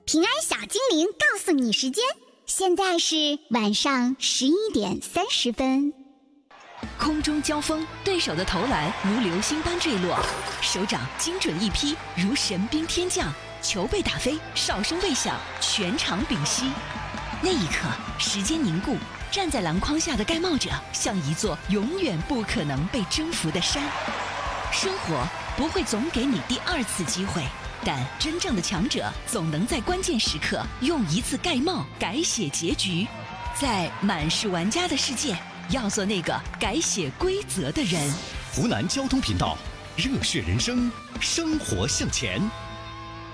平安小精灵告诉你时间，现在是晚上11:30。 空中交锋，对手的投篮如流星般坠落，手掌精准一劈，如神兵天降，球被打飞，哨声未响，全场屏息。那一刻，时间凝固，站在篮筐下的盖帽者像一座永远不可能被征服的山。生活不会总给你第二次机会，但真正的强者总能在关键时刻用一次盖帽改写结局。在满是玩家的世界，要做那个改写规则的人。 湖南交通频道，热血人生，生活向前。